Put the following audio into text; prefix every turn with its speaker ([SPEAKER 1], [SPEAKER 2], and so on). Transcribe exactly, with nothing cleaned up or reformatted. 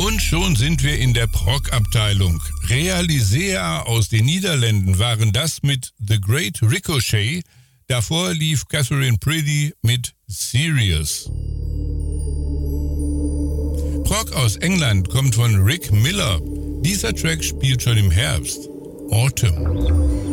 [SPEAKER 1] Und schon sind wir in der Prog-Abteilung. Realisea aus den Niederlanden waren das mit The Great Ricochet. Davor lief Catherine Priddy mit Serious. Prog aus England kommt von Rick Miller. Dieser Track spielt schon im Herbst. Autumn.